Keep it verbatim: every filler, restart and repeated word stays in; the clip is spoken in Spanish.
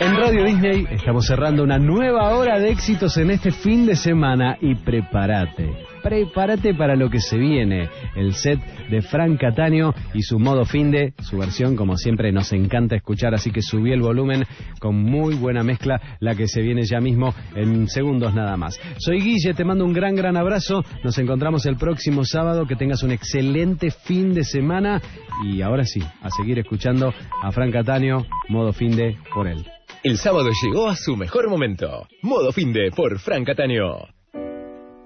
En Radio Disney estamos cerrando una nueva hora de éxitos en este fin de semana y prepárate, prepárate para lo que se viene, el set de Frank Cattaneo y su modo finde, su versión como siempre nos encanta escuchar, así que subí el volumen con muy buena mezcla, la que se viene ya mismo en segundos nada más. Soy Guille, te mando un gran gran abrazo, nos encontramos el próximo sábado, que tengas un excelente fin de semana y ahora sí, a seguir escuchando a Frank Cattaneo, modo finde por él. El sábado llegó a su mejor momento. Modo Finde por Frank Cattaneo.